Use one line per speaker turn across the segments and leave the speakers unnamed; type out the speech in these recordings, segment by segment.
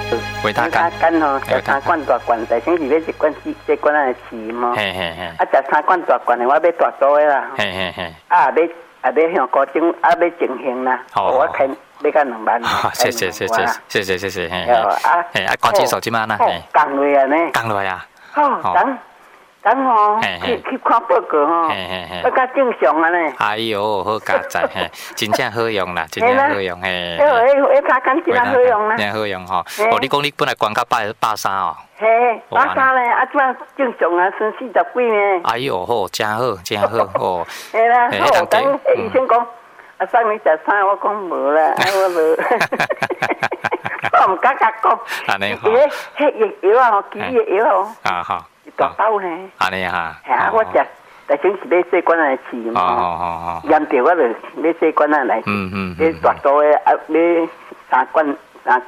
维他干
吼，食3罐大罐，但是是要1罐4罐来饲嘛。
嘿嘿嘿。
啊，食3罐大罐的，我要大组的啦。
嘿嘿嘿。
啊，要向高中，要整形啦。我开要到2万。
谢谢。嘿。啊，关机手机嘛呢？
降落啊呢？
降落啊。
等吼，去看报告吼，要较正常啊呢。
哎呦，好佳哉嘿，真正好用啦，真正好用嘿。
迄擦干真好用啦，
真好用吼。哦，你讲你本来关到130哦。
嘿，130咧，啊，怎正常啊，剩40几呢？
哎呦，好，真好哦。
嘿啦，好，等医生讲，啊，送你食啥？我讲无啦，我无。我唔敢讲。
安尼好。
迄药啊，吼，奇异药哦。
啊好。
大包呢？
安尼哈。
系啊，我食，但是要细罐来饲嘛。
哦。
严重我就要细罐来饲。要大多的啊，要3罐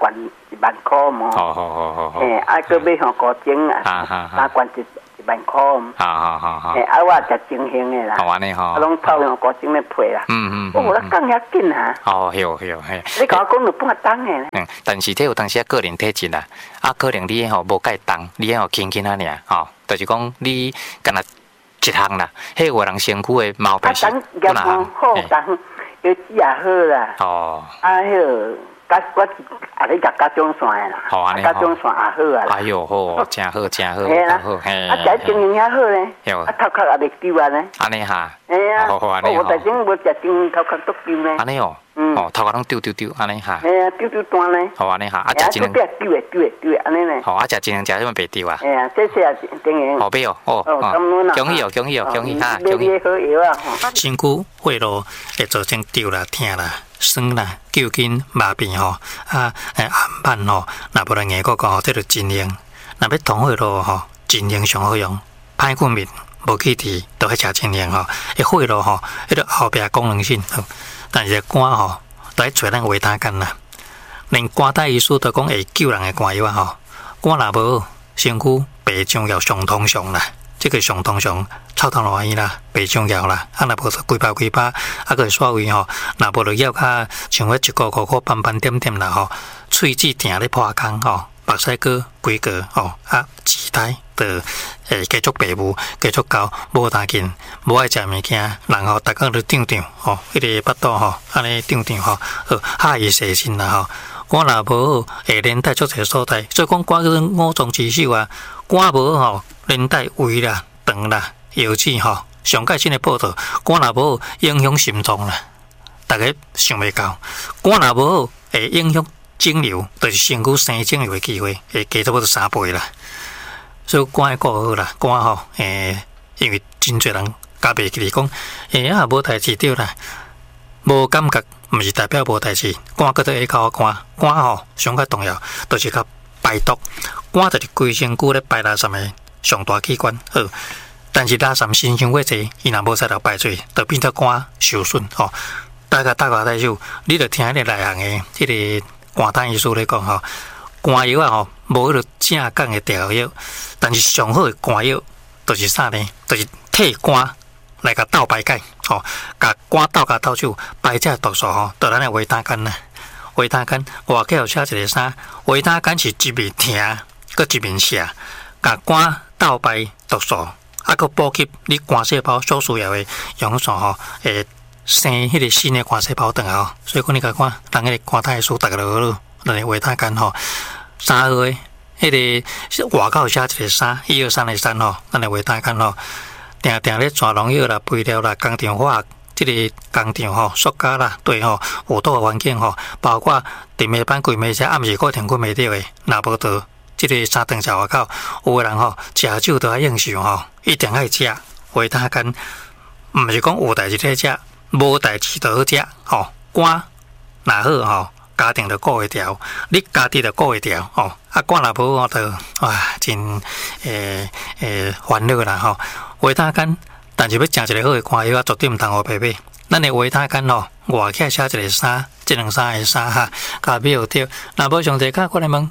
1万块嘛。
好。
啊，搁要向高精啊，3罐1万块。
好。
啊，我食正形的啦。
好安尼吼。
啊，拢透向高精来配啦。我无咧讲遐紧啊。
哦，嘿。
你甲我讲就半当的。
但是这有当时个人体质啦，啊，可能你吼无介重，你吼轻轻啊尔，吼，就是讲你干那一项啦，迄有人身躯的毛病是
不哪项？好，当药剂也好啦。
哦。
啊，迄我啊，你食甲种线啦。
好安尼
甲种线也好啊。
哎呦，好，真好。
嘿啦。啊，食精营也好咧。啊，头壳也袂丢啊咧。
安尼哈。
哎呀。
好安尼
吼。我最近无食精头壳都丢咧。
安尼哦。哦，头壳拢丢，安尼哈。
哎呀，丢断咧。
好安尼哈，啊食精。
丢安尼咧。
好，啊食精食什么袂丢啊？
哎呀，谢谢啊，精营。
好bé哦，恭喜哈，恭喜。
好药啊。
身躯血路会造成丢啦、疼啦、酸啦、揪筋、麻痹吼，啊，暗斑吼，若无人硬个讲吼，这就真灵。若要通血路吼，真灵上好用。歹过面无气体，都迄食真灵吼。血路吼，迄个后壁功能性，但是肝吼，都爱找咱维他干啦。连肝胆医师都讲会救人的肝药啊吼。肝若无好，身躯白浆药上通常啦。这个上通常臭头烂医啦，白浆药啦，啊若无就规包，啊个煞位吼，若无就咬较像迄一个个斑斑点点啦吼，喙齿疼咧破空吼，目屎哥规个吼，啊脐带的继续白雾，继续高，无大紧，无爱食物件，然后逐工都长吼，迄个腹肚吼，安尼长吼，下伊细心啦吼。肝若无好，会连带足侪所在，所以讲肝叫5脏之首啊。肝无好，连带胃啦、肠啦、腰子吼，上界先来报道。肝若无好，影响心脏啦，大家想袂到。肝若无好，会影响肿瘤，就是身躯生肿瘤的机会会加差不多3倍啦。所以肝要顾好啦，肝吼因为真侪人加袂记哩讲，无代志对啦，无感觉。毋是代表无代志，肝搁会靠肝吼上较重要，就是较排毒。肝就是规身躯咧排垃圾的上大器官，好。但是垃圾新伤过济，伊若无使到排出，就变做肝受损吼。大家大手，你着听迄个内行的，迄个肝胆医师咧讲吼，肝药啊吼，无迄个正港的调药，但是上好的肝药，就是啥呢？就是替肝来甲斗排解。吼，甲肝斗手排这毒素吼，就咱的维他干啦。维他干外口有写一个啥？维他干是一面疼，搁一面泻，甲肝斗排毒素，啊，搁补给你肝细胞所需要的养素吼，生迄个新的肝细胞等吼。所以讲你甲看，人迄个肝胆素逐个都好咯，咱的维他干吼，3号的迄个外口有写一个啥？123的3吼，咱的维他干吼。定咧抓农药啦、肥料啦、工厂化学，即个工厂吼、塑胶啦，对吼，有毒环境吼，包括电面板、柜面车，暗时个停困袂着诶，若无到即个3顿食外口，有诶人吼食酒都爱应酬吼，一定爱食维他干，毋是讲有代志咧食，无代志就好食吼。肝若好吼，家庭就顾会调，你家己就顾会调吼。啊，肝若无吼，就真烦恼啦吼。维他干，但是要食一个好的肝药，绝对毋通胡白买。咱的维他干吼，外口写一个3，即两3个3哈，加标着。若无上济卡，过来问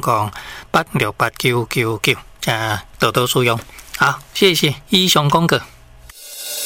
0800868999，0800868999，多多使用。好，谢谢以上广告。